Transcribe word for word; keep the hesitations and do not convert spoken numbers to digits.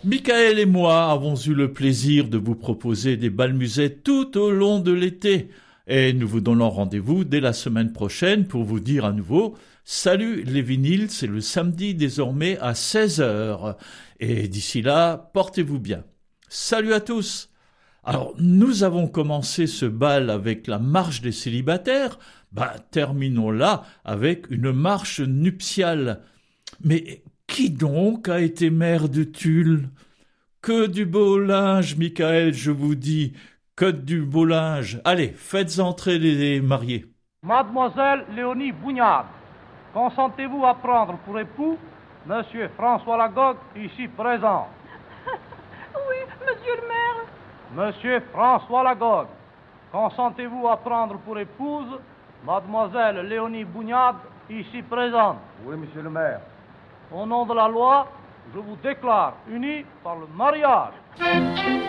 Michael et moi avons eu le plaisir de vous proposer des bals musettes tout au long de l'été. Et nous vous donnons rendez-vous dès la semaine prochaine pour vous dire à nouveau salut les vinyles, c'est le samedi désormais à seize heures. Et d'ici là, portez-vous bien. Salut à tous. Alors, nous avons commencé ce bal avec la marche des célibataires. Ben, terminons-la avec une marche nuptiale. Mais qui donc a été maire de Tulle? Que du beau linge, Michael, je vous dis, que du beau linge. Allez, faites entrer les mariés. Mademoiselle Léonie Bougnade, consentez-vous à prendre pour époux Monsieur François Lagog, ici présent? Oui, monsieur le maire. Monsieur François Lagog, consentez-vous à prendre pour épouse Mademoiselle Léonie Bougnade, ici présente? Oui, monsieur le maire. Au nom de la loi, je vous déclare unis par le mariage.